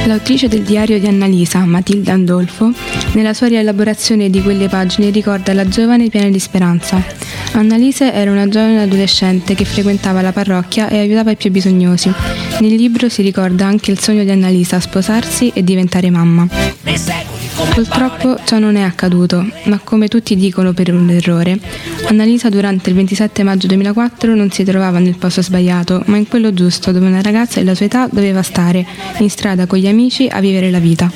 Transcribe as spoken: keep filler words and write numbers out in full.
L'autrice del diario di Annalisa, Matilda Andolfo, nella sua rielaborazione di quelle pagine ricorda la giovane piena di speranza. Annalisa era una giovane adolescente che frequentava la parrocchia e aiutava i più bisognosi. Nel libro si ricorda anche il sogno di Annalisa, sposarsi e diventare mamma. Purtroppo ciò non è accaduto, ma come tutti dicono per un errore, Annalisa durante il ventisette maggio duemilaquattro non si trovava nel posto sbagliato, ma in quello giusto, dove una ragazza della sua età doveva stare, in strada con gli amici a vivere la vita.